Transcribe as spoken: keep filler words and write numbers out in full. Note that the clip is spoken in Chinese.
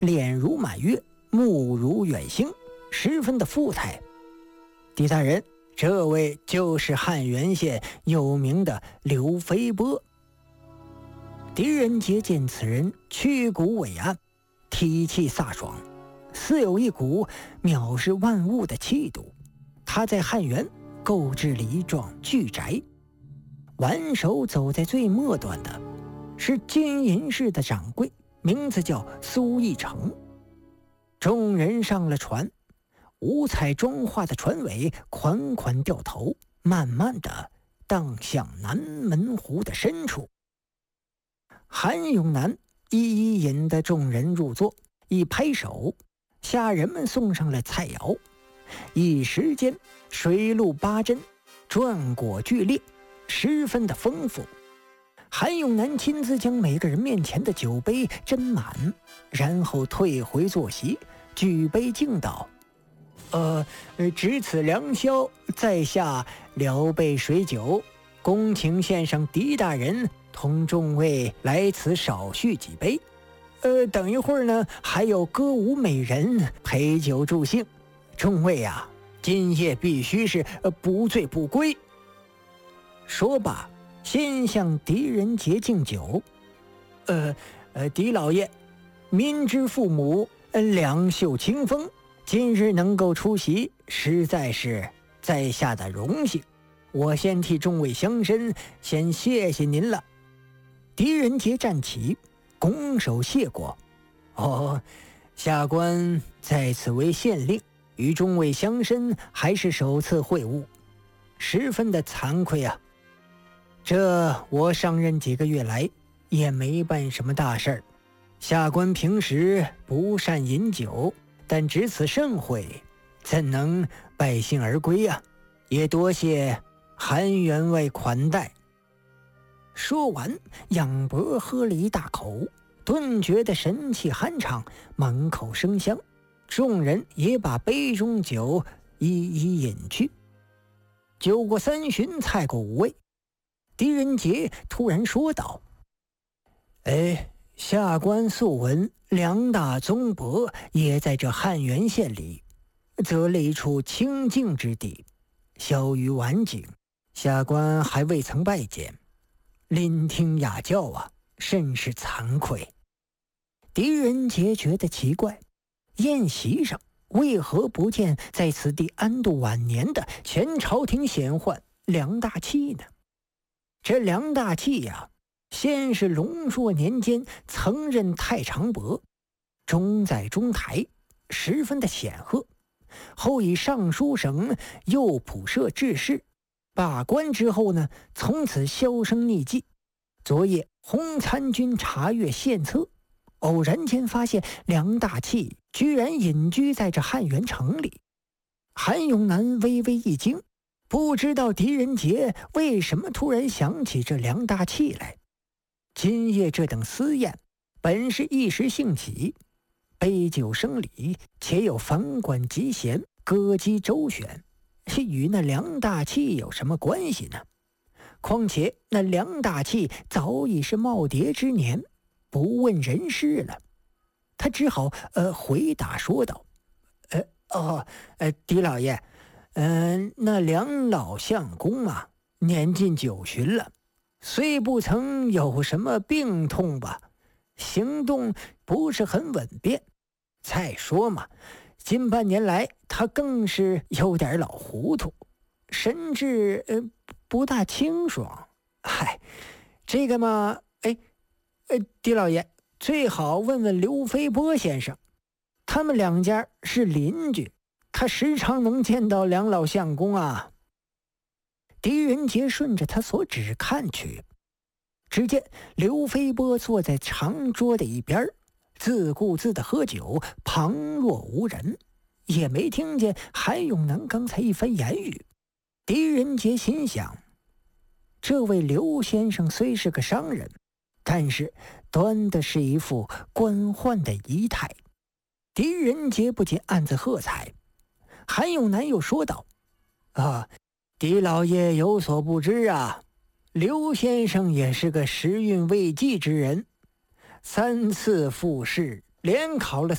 脸如满月，目如远星，十分的富态。狄大人，这位就是汉源县有名的刘飞波。狄仁杰见此人躯骨伟岸，体气飒爽，似有一股藐视万物的气度。他在汉源购置了一幢巨宅，挽手走在最末端的是金银市的掌柜，名字叫苏义成。众人上了船，五彩妆化的船尾款款掉头，慢慢的荡向南门湖的深处。韩永南一一引得众人入座，一拍手，下人们送上了菜肴。一时间水陆八珍，馔果俱列，十分的丰富。韩永南亲自将每个人面前的酒杯斟满，然后退回坐席，举杯敬道：呃值此良宵，在下聊备水酒，恭请先生狄大人同众位来此少叙几杯。呃，等一会儿呢，还有歌舞美人陪酒助兴。众位啊，今夜必须是呃不醉不归。说罢，先向狄仁杰敬酒。呃呃，狄老爷，民之父母，呃两袖清风，今日能够出席，实在是在下的荣幸。我先替众位乡绅先谢谢您了。狄仁杰站起，拱手谢过。哦，下官在此为县令，与众位乡绅还是首次会晤，十分的惭愧啊。这我上任几个月来也没办什么大事儿，下官平时不善饮酒，但值此盛会，怎能败兴而归啊？也多谢韩员外款待。说完，仰脖喝了一大口，顿觉得神气酣畅，满口生香。众人也把杯中酒一一饮去。酒过三巡，菜过五味，狄仁杰突然说道：哎，下官素闻梁大宗伯也在这汉源县里择了一处清静之地，小于晚景，下官还未曾拜见，聆听雅教啊，甚是惭愧。狄仁杰觉得奇怪，宴席上为何不见在此地安度晚年的前朝廷显宦梁大器呢？这梁大器呀、啊，先是隆朔年间曾任太常伯，中在中台，十分的显赫。后以尚书省右仆射致仕，罢官之后呢，从此销声匿迹。昨夜洪参军查阅献策，偶然间发现梁大器居然隐居在这汉源城里。韩永南微微一惊，不知道狄仁杰为什么突然想起这梁大器来。今夜这等私宴本是一时兴起，杯酒生礼，且有房管集贤，歌姬周旋，与那梁大器有什么关系呢？况且那梁大器早已是耄耋之年，不问人事了。他只好呃回答说道：呃哦呃狄老爷，嗯、呃、那梁老相公啊，年近九旬了，虽不曾有什么病痛吧，行动不是很稳便。再说嘛，近半年来他更是有点老糊涂，神志呃不大清爽。嗨，这个嘛，哎，呃，狄老爷最好问问刘飞波先生，他们两家是邻居，他时常能见到梁老相公啊。狄仁杰顺着他所指看去，只见刘飞波坐在长桌的一边，自顾自的喝酒，旁若无人，也没听见韩永南刚才一番言语。狄仁杰心想，这位刘先生虽是个商人，但是端的是一副官宦的仪态。狄仁杰不禁暗自喝彩。韩永南又说道：啊，狄老爷有所不知啊，刘先生也是个时运未济之人，三次复试，连考了